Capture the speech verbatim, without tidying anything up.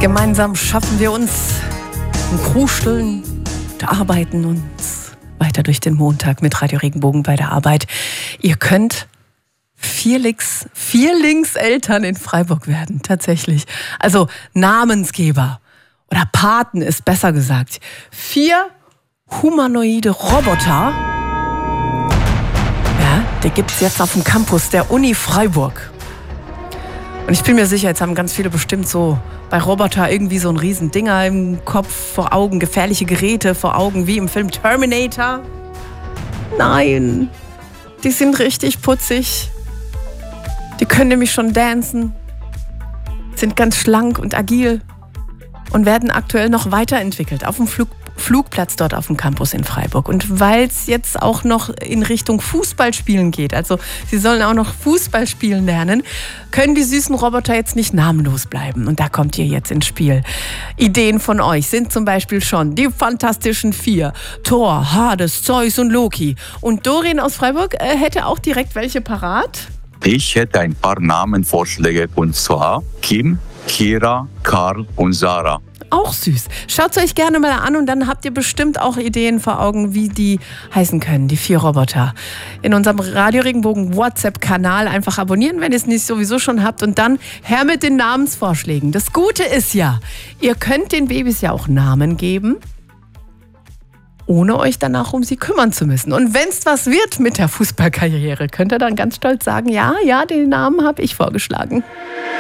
Gemeinsam schaffen wir uns und kruscheln und arbeiten uns weiter durch den Montag mit Radio Regenbogen bei der Arbeit. Ihr könnt Vierlings, Vierlingseltern in Freiburg werden, tatsächlich. Also Namensgeber oder Paten ist besser gesagt. Vier humanoide Roboter, ja, die gibt es jetzt auf dem Campus der Uni Freiburg. Und ich bin mir sicher, jetzt haben ganz viele bestimmt so bei Roboter irgendwie so ein riesen Dinger im Kopf, vor Augen, gefährliche Geräte vor Augen, wie im Film Terminator. Nein, die sind richtig putzig. Die können nämlich schon dancen, sind ganz schlank und agil und werden aktuell noch weiterentwickelt auf dem Flug, Flugplatz dort auf dem Campus in Freiburg. Und weil es jetzt auch noch in Richtung Fußballspielen geht, also sie sollen auch noch Fußball spielen lernen, können die süßen Roboter jetzt nicht namenlos bleiben. Und da kommt ihr jetzt ins Spiel. Ideen von euch sind zum Beispiel schon die Fantastischen Vier, Thor, Hades, Zeus und Loki. Und Doreen aus Freiburg äh, hätte auch direkt welche parat. Ich hätte ein paar Namenvorschläge, und zwar Kim, Kira, Karl und Sarah. Auch süß. Schaut es euch gerne mal an und dann habt ihr bestimmt auch Ideen vor Augen, wie die heißen können, die vier Roboter. In unserem Radio Regenbogen WhatsApp-Kanal einfach abonnieren, wenn ihr es nicht sowieso schon habt, und dann her mit den Namensvorschlägen. Das Gute ist ja, ihr könnt den Babys ja auch Namen geben, ohne euch danach um sie kümmern zu müssen. Und wenn es was wird mit der Fußballkarriere, könnt ihr dann ganz stolz sagen, ja, ja, den Namen habe ich vorgeschlagen.